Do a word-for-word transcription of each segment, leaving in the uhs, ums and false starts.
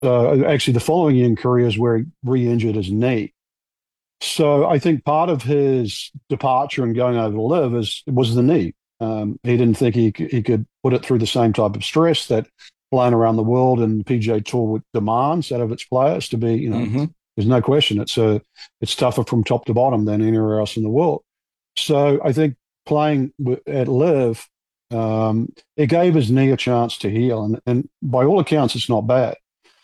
Uh, actually, the following year in Korea is where he re-injured his knee. So I think part of his departure and going over to live is was the knee. Um, he didn't think he c- he could put it through the same type of stress that playing around the world and the P G A Tour would- demands out of its players to be. You know, Hmm. there's no question it's a it's tougher from top to bottom than anywhere else in the world. So I think playing w- at live, um, it gave his knee a chance to heal, and and by all accounts, it's not bad.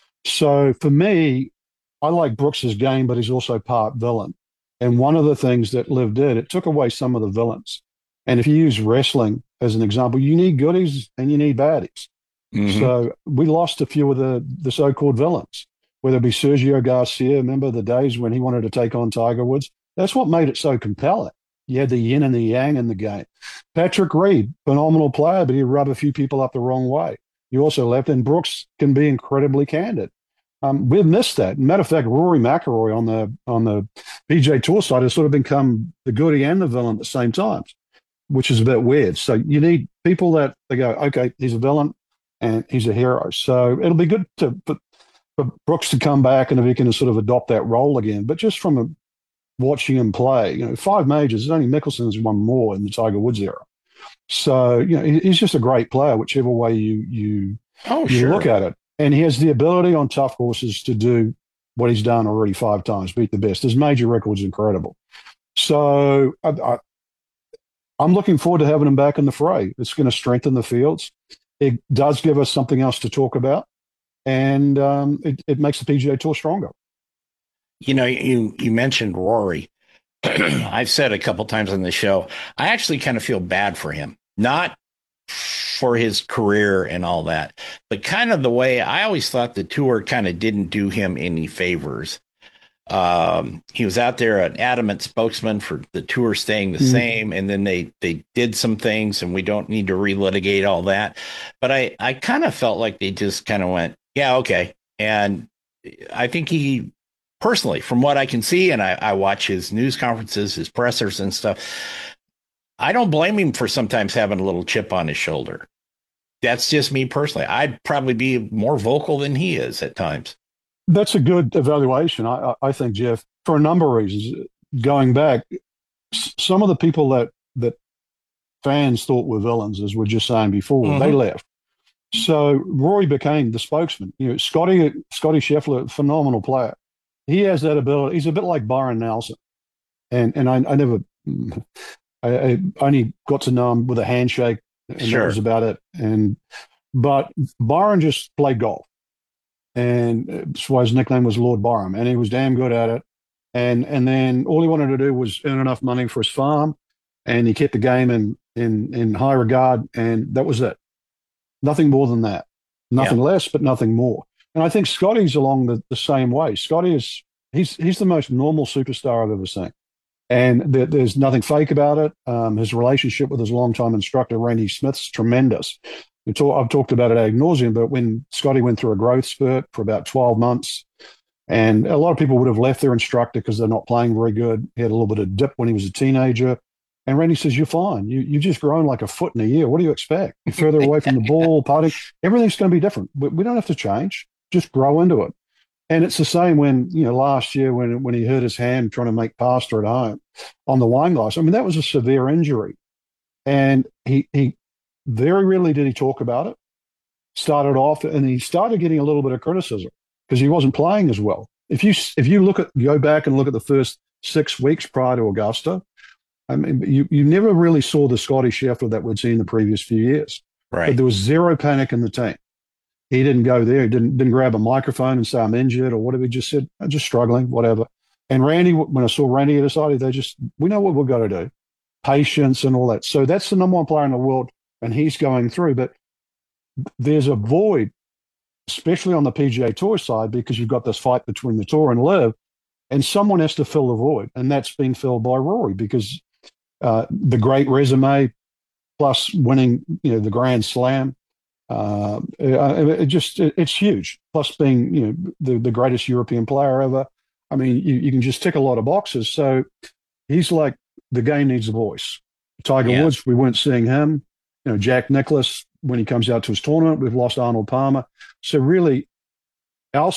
So for me, I like Brooks's game, but he's also part villain. And one of the things that Liv did, it took away some of the villains. And if you use wrestling as an example, you need goodies and you need baddies. Hmm. So we lost a few of the the so-called villains, whether it be Sergio Garcia. Remember the days when he wanted to take on Tiger Woods? That's what made it so compelling. You had the yin and the yang in the game. Patrick Reed, phenomenal player, but he rub a few people up the wrong way. You also left, and Brooks can be incredibly candid. Um, we've missed that. Matter of fact, Rory McIlroy on the on the P J Tour side has sort of become the goodie and the villain at the same time, which is a bit weird. So you need people that they go, okay, he's a villain and he's a hero. So it'll be good to for, for Brooks to come back and if he can sort of adopt that role again. But just from a, watching him play, you know, five majors, only Mickelson's won more in the Tiger Woods era. So you know, he's just a great player, whichever way you you Oh, you look sure. at it. And he has the ability on tough courses to do what he's done already five times, beat the best. His major record's incredible. So I, I, I'm looking forward to having him back in the fray. It's going to strengthen the fields. It does give us something else to talk about, and um, it, it makes the P G A Tour stronger. You know, you you mentioned Rory. I've said a couple times on the show, I actually kind of feel bad for him, not for his career and all that, but kind of the way I always thought the tour kind of didn't do him any favors. Um, he was out there an adamant spokesman for the tour staying the Mm. same, and then they they did some things, and we don't need to relitigate all that. But I I kind of felt like they just kind of went, yeah, okay, and I think he personally, from what I can see, and I, I watch his news conferences, his pressers and stuff, I don't blame him for sometimes having a little chip on his shoulder. That's just me personally. I'd probably be more vocal than he is at times. That's a good evaluation, I, I think, Jeff, for a number of reasons. Going back, some of the people that that fans thought were villains, as we are just saying before, they Mm-hmm. left. So Rory became the spokesman. You know, Scotty Scotty Scheffler, phenomenal player. He has that ability. He's a bit like Byron Nelson, and and I, I never, I, I only got to know him with a handshake, and that was Sure. about it. And but Byron just played golf, and that's why his nickname was Lord Byron, and he was damn good at it. And and then all he wanted to do was earn enough money for his farm, and he kept the game in in in high regard, and that was it. Nothing more than that. Yeah. Nothing less, but nothing more. And I think Scotty's along the, the same way. Scotty is he's he's the most normal superstar I've ever seen, and there, there's nothing fake about it. Um, his relationship with his longtime instructor Randy Smith's tremendous. We talk, I've talked about it ad nauseum, but when Scotty went through a growth spurt for about twelve months, and a lot of people would have left their instructor because they're not playing very good. He had a little bit of dip when he was a teenager. And Randy says, "You're fine. You, you've just grown like a foot in a year. What do you expect? You're further away from the ball, putting. Everything's going to be different. We, we don't have to change. Just grow into it." And it's the same when, you know, last year when, when he hurt his hand trying to make pasta at home on the wine glass. I mean, that was a severe injury. And he, he very rarely did he talk about it. Started off and he started getting a little bit of criticism because he wasn't playing as well. If you if you look at go back and look at the first six weeks prior to Augusta, I mean, you, you never really saw the Scotty Scheffler that we'd seen in the previous few years. But Right. there was zero panic in the team. He didn't go there. He didn't didn't grab a microphone and say I'm injured or whatever. He just said I'm just struggling, whatever. And Randy, when I saw Randy at his side, they just we know what we've got to do, patience and all that. So that's the number one player in the world, and he's going through. But there's a void, especially on the P G A Tour side, because you've got this fight between the Tour and Live, and someone has to fill the void, and that's being filled by Rory because uh, the great resume plus winning, you know, the Grand Slam. Uh, it, it just it, it's huge. Plus being you know the, the greatest European player ever. I mean, you, you can just tick a lot of boxes. So he's like the game needs a voice. Tiger Yeah. Woods, we weren't seeing him. You know, Jack Nicklaus when he comes out to his tournament, we've lost Arnold Palmer. So really,